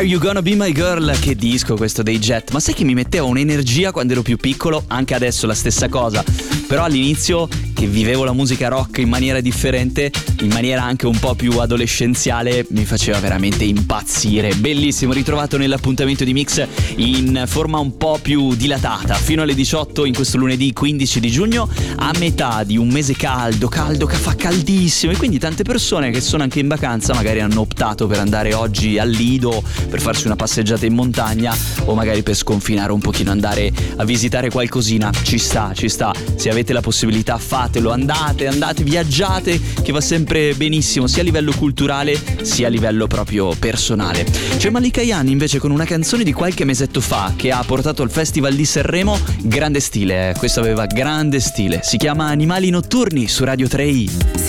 Are You Gonna Be My Girl? Che disco questo dei Jet. Ma sai che mi metteva un'energia quando ero più piccolo? Anche adesso la stessa cosa. Però all'inizio, che vivevo la musica rock in maniera differente, in maniera anche un po' più adolescenziale, mi faceva veramente impazzire. Bellissimo, ritrovato nell'appuntamento di Mix in forma un po' più dilatata, fino alle 18 in questo lunedì 15 di giugno, a metà di un mese caldo che fa caldissimo, e quindi tante persone che sono anche in vacanza magari hanno optato per andare oggi al Lido, per farsi una passeggiata in montagna, o magari per sconfinare un pochino, andare a visitare qualcosina. Ci sta. Se avete la possibilità fatelo, andate, viaggiate, che va sempre benissimo, sia a livello culturale sia a livello proprio personale. C'è Malika Ayane invece con una canzone di qualche mesetto fa che ha portato al Festival di Sanremo, grande stile, questo aveva grande stile, si chiama Animali Notturni su Radio 3i.